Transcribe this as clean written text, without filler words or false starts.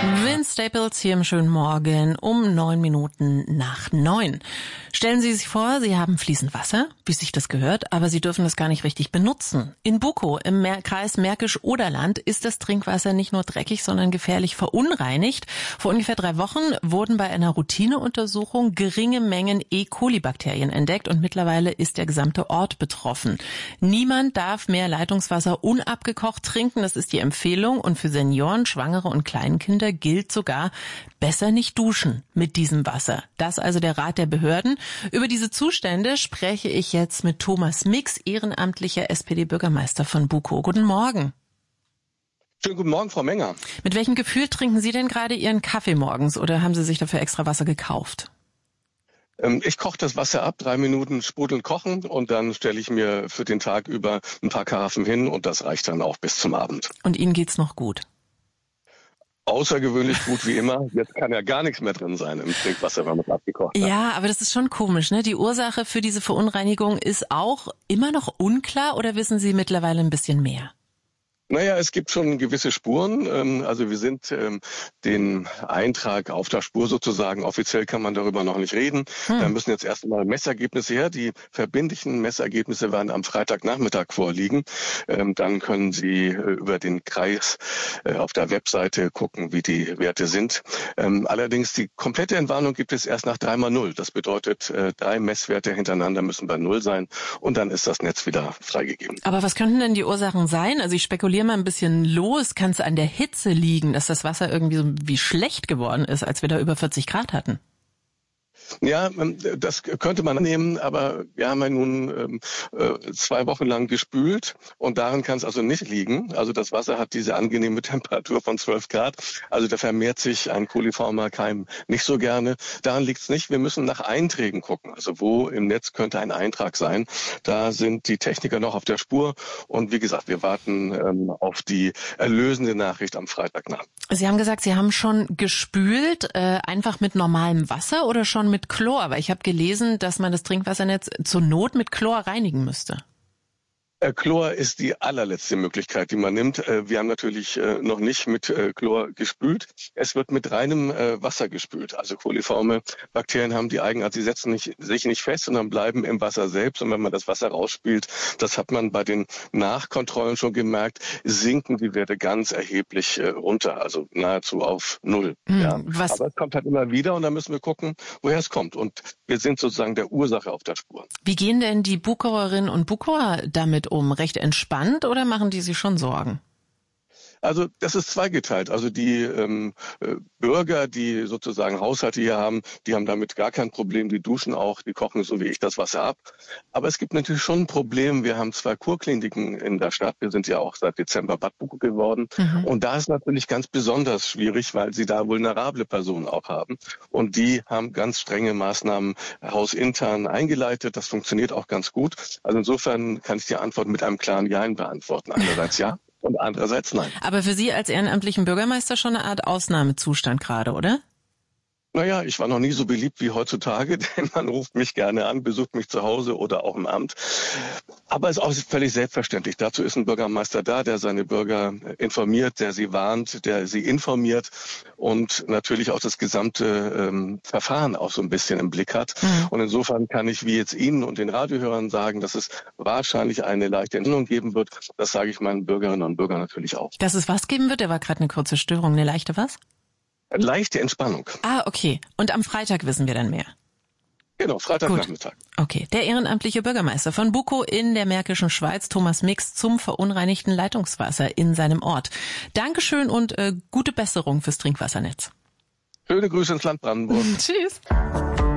Vince Staples hier im schönen Morgen um 9:09. Stellen Sie sich vor, Sie haben fließend Wasser, wie sich das gehört, aber Sie dürfen das gar nicht richtig benutzen. In Bukow im Kreis Märkisch-Oderland ist das Trinkwasser nicht nur dreckig, sondern gefährlich verunreinigt. Vor ungefähr 3 Wochen wurden bei einer Routineuntersuchung geringe Mengen E. coli-Bakterien entdeckt und mittlerweile ist der gesamte Ort betroffen. Niemand darf mehr Leitungswasser unabgekocht trinken, das ist die Empfehlung. Und für Senioren, Schwangere und Kleinkinder gilt sogar, besser nicht duschen mit diesem Wasser. Das also der Rat der Behörden. Über diese Zustände spreche ich jetzt mit Thomas Mix, ehrenamtlicher SPD-Bürgermeister von Bukow. Guten Morgen. Schönen guten Morgen, Frau Menger. Mit welchem Gefühl trinken Sie denn gerade Ihren Kaffee morgens oder haben Sie sich dafür extra Wasser gekauft? Ich koche das Wasser ab, 3 Minuten sprudeln kochen und dann stelle ich mir für den Tag über ein paar Karaffen hin und das reicht dann auch bis zum Abend. Und Ihnen geht's noch gut? Außergewöhnlich gut wie immer. Jetzt kann ja gar nichts mehr drin sein im Trinkwasser, wenn man es abgekocht hat. Ja, aber das ist schon komisch, ne? Die Ursache für diese Verunreinigung ist auch immer noch unklar oder wissen Sie mittlerweile ein bisschen mehr? Naja, es gibt schon gewisse Spuren. Also wir sind den Eintrag auf der Spur sozusagen. Offiziell kann man darüber noch nicht reden. Da müssen jetzt erst einmal Messergebnisse her. Die verbindlichen Messergebnisse werden am Freitagnachmittag vorliegen. Dann können Sie über den Kreis auf der Webseite gucken, wie die Werte sind. Allerdings die komplette Entwarnung gibt es erst nach 3x0. Das bedeutet, 3 Messwerte hintereinander müssen bei 0 sein und dann ist das Netz wieder freigegeben. Aber was könnten denn die Ursachen sein? Also ich spekuliere mal ein bisschen los. Kann es an der Hitze liegen, dass das Wasser irgendwie so wie schlecht geworden ist, als wir da über 40 Grad hatten? Ja, das könnte man nehmen, aber wir haben ja nun 2 Wochen lang gespült und daran kann es also nicht liegen. Also das Wasser hat diese angenehme Temperatur von 12 Grad. Also da vermehrt sich ein coliformer Keim nicht so gerne. Daran liegt es nicht. Wir müssen nach Einträgen gucken. Also wo im Netz könnte ein Eintrag sein? Da sind die Techniker noch auf der Spur. Und wie gesagt, wir warten auf die erlösende Nachricht am Freitagnacht. Sie haben gesagt, Sie haben schon gespült, einfach mit normalem Wasser oder schon mit Chlor? Aber ich habe gelesen, dass man das Trinkwassernetz zur Not mit Chlor reinigen müsste. Chlor ist die allerletzte Möglichkeit, die man nimmt. Wir haben natürlich noch nicht mit Chlor gespült. Es wird mit reinem Wasser gespült. Also coliforme Bakterien haben die Eigenart, sie setzen sich nicht fest, sondern bleiben im Wasser selbst. Und wenn man das Wasser rausspült, das hat man bei den Nachkontrollen schon gemerkt, sinken die Werte ganz erheblich runter, also nahezu auf 0. Ja. Aber es kommt halt immer wieder und da müssen wir gucken, woher es kommt. Und wir sind sozusagen der Ursache auf der Spur. Wie gehen denn die Bukauerinnen und Bukauer damit um? Recht entspannt oder machen die sich schon Sorgen? Also das ist zweigeteilt. Also die Bürger, die sozusagen Haushalte hier haben, die haben damit gar kein Problem. Die duschen auch, die kochen so wie ich das Wasser ab. Aber es gibt natürlich schon ein Problem. Wir haben 2 Kurkliniken in der Stadt. Wir sind ja auch seit Dezember Bad Bukow geworden. Und da ist natürlich ganz besonders schwierig, weil sie da vulnerable Personen auch haben. Und die haben ganz strenge Maßnahmen hausintern eingeleitet. Das funktioniert auch ganz gut. Also insofern kann ich die Antwort mit einem klaren Jein beantworten. Einerseits ja. Und andererseits nein. Aber für Sie als ehrenamtlichen Bürgermeister schon eine Art Ausnahmezustand gerade, oder? Naja, ich war noch nie so beliebt wie heutzutage, denn man ruft mich gerne an, besucht mich zu Hause oder auch im Amt. Aber es ist auch völlig selbstverständlich. Dazu ist ein Bürgermeister da, der seine Bürger informiert, der sie warnt, der sie informiert und natürlich auch das gesamte Verfahren auch so ein bisschen im Blick hat. Und insofern kann ich wie jetzt Ihnen und den Radiohörern sagen, dass es wahrscheinlich eine leichte Entzündung geben wird. Das sage ich meinen Bürgerinnen und Bürgern natürlich auch. Dass es was geben wird? Da war gerade eine kurze Störung. Eine leichte was? Leichte Entspannung. Ah, okay. Und am Freitag wissen wir dann mehr? Genau, Freitagnachmittag. Okay. Der ehrenamtliche Bürgermeister von Bukow in der Märkischen Schweiz, Thomas Mix, zum verunreinigten Leitungswasser in seinem Ort. Dankeschön und gute Besserung fürs Trinkwassernetz. Schöne Grüße ins Land Brandenburg. Tschüss.